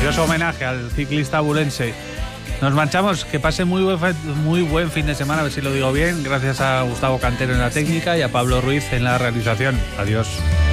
Orgulloso homenaje al ciclista abulense. Nos marchamos, que pase muy buen fin de semana, a ver si lo digo bien. Gracias a Gustavo Cantero en la técnica y a Pablo Ruiz en la realización. Adiós.